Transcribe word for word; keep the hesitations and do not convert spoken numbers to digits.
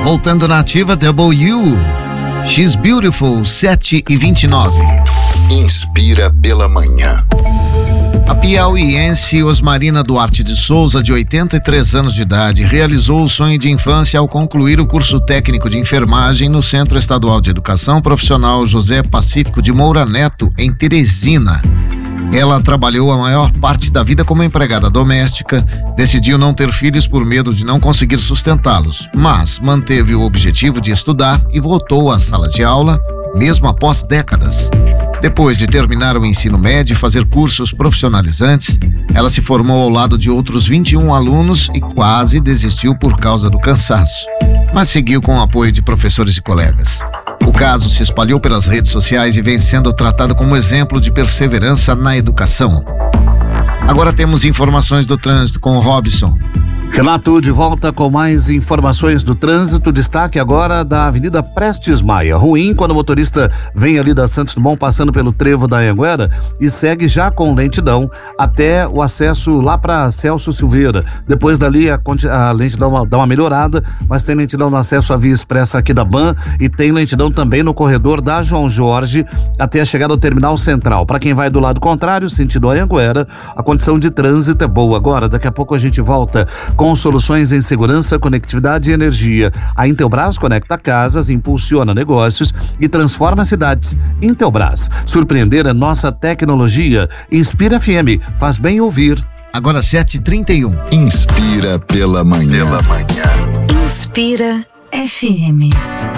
Voltando na ativa, W. She's Beautiful, sete e vinte e nove. Inspira pela manhã. A piauiense Osmarina Duarte de Souza, de oitenta e três anos de idade, realizou o sonho de infância ao concluir o curso técnico de enfermagem no Centro Estadual de Educação Profissional José Pacífico de Moura Neto, em Teresina. Ela trabalhou a maior parte da vida como empregada doméstica, decidiu não ter filhos por medo de não conseguir sustentá-los, mas manteve o objetivo de estudar e voltou à sala de aula, mesmo após décadas. Depois de terminar o ensino médio e fazer cursos profissionalizantes, ela se formou ao lado de outros vinte e um alunos e quase desistiu por causa do cansaço, mas seguiu com o apoio de professores e colegas. O caso se espalhou pelas redes sociais e vem sendo tratado como exemplo de perseverança na educação. Agora temos informações do trânsito com o Robson. Renato, de volta com mais informações do trânsito. Destaque agora da Avenida Prestes Maia. Ruim quando o motorista vem ali da Santos Dumont passando pelo trevo da Anhanguera e segue já com lentidão até o acesso lá para Celso Silveira. Depois dali a, a lentidão dá uma melhorada, mas tem lentidão no acesso à via expressa aqui da Ban e tem lentidão também no corredor da João Jorge até a chegada ao terminal central. Para quem vai do lado contrário, sentido Anhanguera, a condição de trânsito é boa. Agora, daqui a pouco a gente volta com soluções em segurança, conectividade e energia. A Intelbras conecta casas, impulsiona negócios e transforma cidades. Intelbras, surpreender a nossa tecnologia. Inspira F M, faz bem ouvir. Agora sete e trinta e um. Inspira pela manhã. Pela manhã. Inspira F M.